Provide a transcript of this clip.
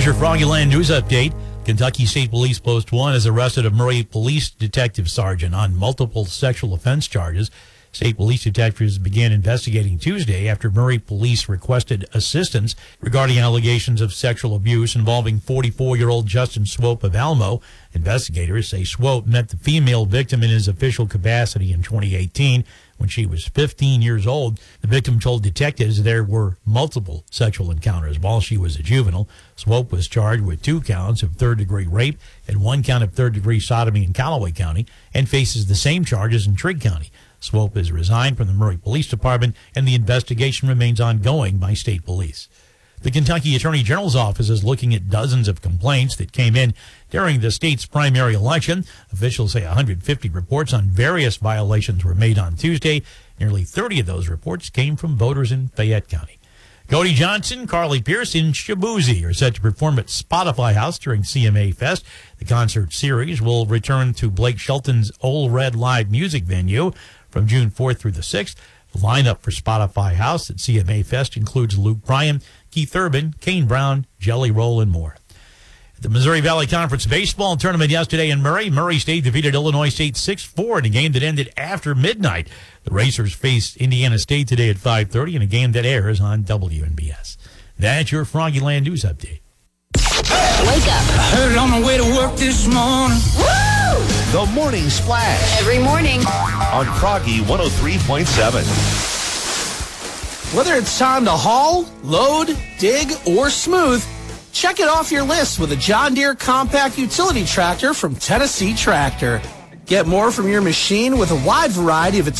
your Froggyland News Update. Kentucky State Police Post 1 has arrested a Murray Police Detective Sergeant on multiple sexual offense charges. State police detectives began investigating Tuesday after Murray Police requested assistance regarding allegations of sexual abuse involving 44-year-old Justin Swope of Almo. Investigators say Swope met the female victim in his official capacity in 2018 when she was 15 years old. The victim told detectives there were multiple sexual encounters while she was a juvenile. Swope was charged with 2 counts of third-degree rape and 1 count of third-degree sodomy in Callaway County and faces the same charges in Trigg County. Swope has resigned from the Murray Police Department, and the investigation remains ongoing by state police. The Kentucky Attorney General's office is looking at dozens of complaints that came in during the state's primary election. Officials say 150 reports on various violations were made on Tuesday. Nearly 30 of those reports came from voters in Fayette County. Cody Johnson, Carly Pierce, and Shabuzi are set to perform at Spotify House during CMA Fest. The concert series will return to Blake Shelton's Old Red Live music venue from June 4th through the 6th. The lineup for Spotify House at CMA Fest includes Luke Bryan, Keith Urban, Kane Brown, Jelly Roll, and more. At the Missouri Valley Conference baseball tournament yesterday in Murray, Murray State defeated Illinois State 6-4 in a game that ended after midnight. The Racers faced Indiana State today at 5:30 in a game that airs on WNBS. That's your Froggyland News Update. Wake up. I heard it on my way to work this morning. Woo! The Morning Splash Every morning. on Froggy 103.7. Whether it's time to haul, load, dig, or smooth, check it off your list with a John Deere compact utility tractor from Tennessee Tractor. Get more from your machine with a wide variety of its